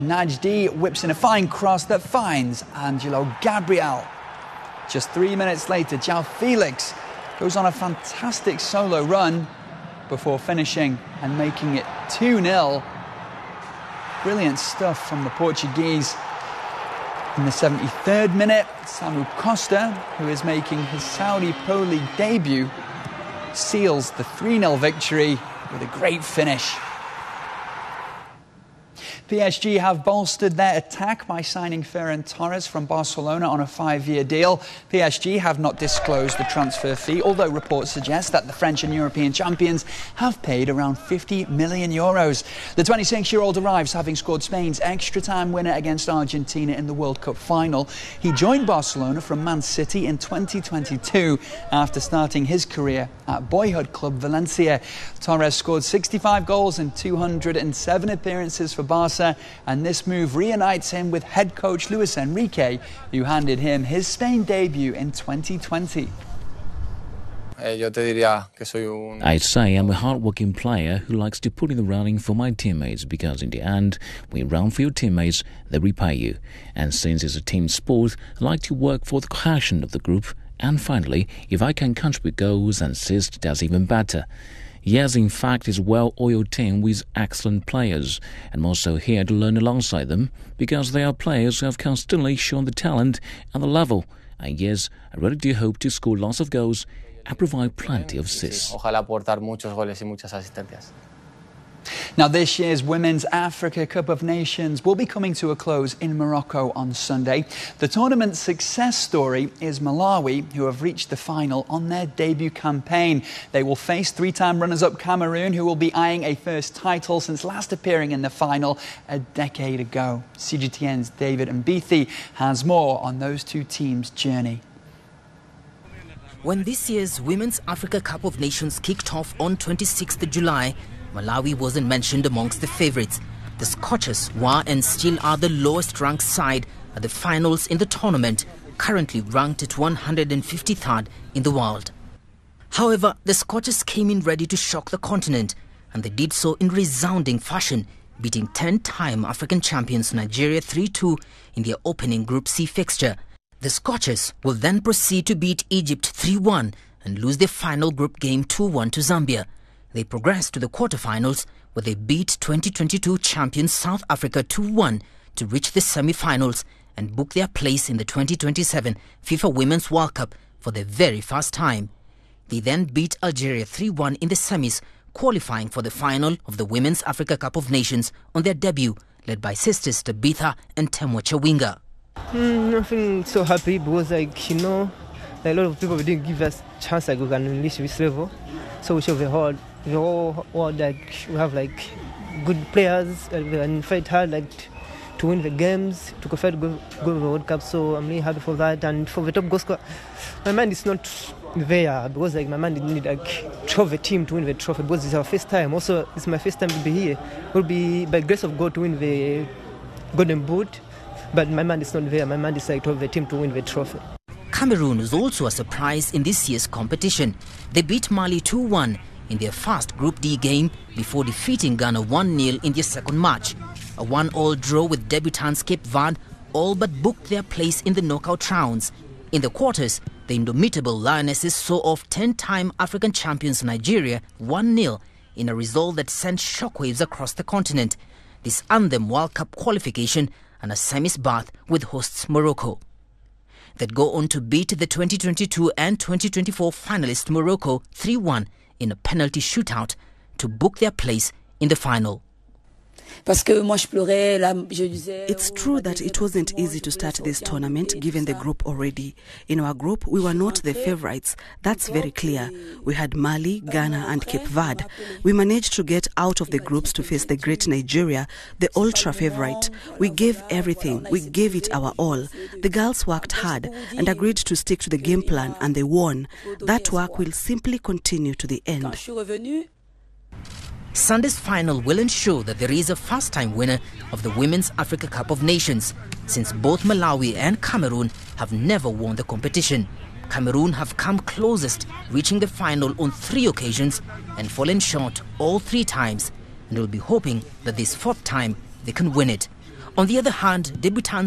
Najdi whips in a fine cross that finds Angelo Gabriel. Just 3 minutes later, João Felix goes on a fantastic solo run before finishing and making it 2-0. Brilliant stuff from the Portuguese. In the 73rd minute, Samu Costa, who is making his Saudi Pro League debut, seals the 3-0 victory with a great finish. PSG have bolstered their attack by signing Ferran Torres from Barcelona on a 5-year deal. PSG have not disclosed the transfer fee, although reports suggest that the French and European champions have paid around €50 million. The 26-year-old arrives having scored Spain's extra-time winner against Argentina in the World Cup final. He joined Barcelona from Man City in 2022 after starting his career at boyhood club Valencia. Torres scored 65 goals in 207 appearances for Barca, and this move reunites him with head coach Luis Enrique, who handed him his Spain debut in 2020. I'd say I'm a hard-working player who likes to put in the running for my teammates, because in the end, when you run for your teammates, they repay you. And since it's a team sport, I like to work for the cohesion of the group. And finally, if I can contribute goals and assists, that's even better. Yes, in fact, it's a well-oiled team with excellent players, and I'm also here to learn alongside them, because they are players who have constantly shown the talent and the level. And yes, I really do hope to score lots of goals and provide plenty of assists. Now, this year's Women's Africa Cup of Nations will be coming to a close in Morocco on Sunday. The tournament's success story is Malawi, who have reached the final on their debut campaign. They will face three-time runners-up Cameroon, who will be eyeing a first title since last appearing in the final a decade ago. CGTN's David Mbithi has more on those two teams' journey. When this year's Women's Africa Cup of Nations kicked off on 26th July, Malawi wasn't mentioned amongst the favourites. The Scorchers were and still are the lowest-ranked side at the finals in the tournament, currently ranked at 153rd in the world. However, the Scorchers came in ready to shock the continent, and they did so in resounding fashion, beating 10-time African champions Nigeria 3-2 in their opening Group C fixture. The Scorchers will then proceed to beat Egypt 3-1 and lose their final group game 2-1 to Zambia. They progressed to the quarterfinals, where they beat 2022 champions South Africa 2-1 to reach the semi-finals and book their place in the 2027 FIFA Women's World Cup for the very first time. They then beat Algeria 3-1 in the semis, qualifying for the final of the Women's Africa Cup of Nations on their debut, led by sisters Tabitha and Temwa Chawinga. I feel so happy because, a lot of people didn't give us a chance we can reach this level. So we show the whole world we have good players and fight hard to win the games, to qualify to go to the World Cup. So I'm really happy for that. And for the top goal scorer, my mind is not there because my mind didn't need the team to win the trophy because it's our first time. Also, it's my first time to be here. It will be by grace of God to win the Golden Boot, but my mind is not there. My mind is to have the team to win the trophy. Cameroon was also a surprise in this year's competition. They beat Mali 2-1 in their first Group D game before defeating Ghana 1-0 in their second match. A 1-1 draw with debutants Cape Verde all but booked their place in the knockout rounds. In the quarters, the indomitable Lionesses saw off 10-time African champions Nigeria 1-0 in a result that sent shockwaves across the continent. This earned them World Cup qualification and a semis berth with hosts Morocco. That go on to beat the 2022 and 2024 finalist Morocco 3-1 in a penalty shootout to book their place in the final. It's true that it wasn't easy to start this tournament given the group already. In our group, we were not the favourites. That's very clear. We had Mali, Ghana and Cape Verde. We managed to get out of the groups to face the great Nigeria, the ultra favourite. We gave everything. We gave it our all. The girls worked hard and agreed to stick to the game plan, and they won. That work will simply continue to the end. Sunday's final will ensure that there is a first-time winner of the Women's Africa Cup of Nations, since both Malawi and Cameroon have never won the competition. Cameroon have come closest, reaching the final on 3 occasions and fallen short all 3 times, and will be hoping that this 4th time they can win it. On the other hand, debutants